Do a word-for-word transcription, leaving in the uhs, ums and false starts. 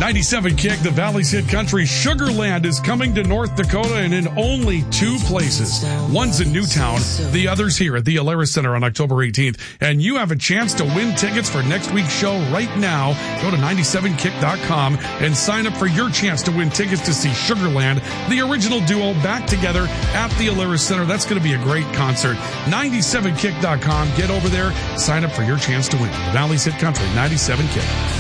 ninety-seven Kick, the Valley's Hit Country. Sugar Land is coming to North Dakota and in only two places. One's in Newtown, the other's here at the Alaris Center on October eighteenth. And you have a chance to win tickets for next week's show right now. Go to ninety-seven kick dot com and sign up for your chance to win tickets to see Sugar Land, the original duo, back together at the Alaris Center. That's going to be a great concert. ninety-seven kick dot com. Get over there. Sign up for your chance to win. The Valley's Hit Country, ninety-seven Kick.